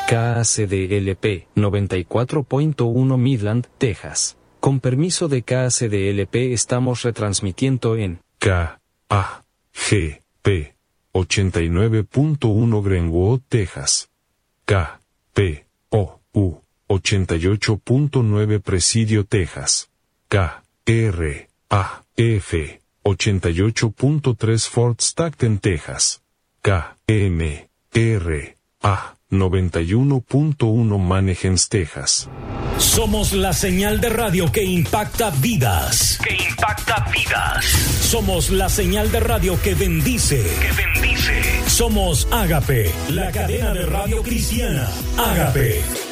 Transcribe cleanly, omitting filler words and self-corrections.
KACDLP 94.1 Midland, Texas. Con permiso de KACDLP estamos retransmitiendo en KAGP 89.1 Greenwood, Texas. KPOU 88.9 Presidio, Texas. KRAF 88.3 Fort Stockton, Texas. KMRA 91.1 Manahems, Texas. Somos la señal de radio que impacta vidas. Somos la señal de radio que bendice. Somos Ágape, la cadena de radio cristiana. Ágape.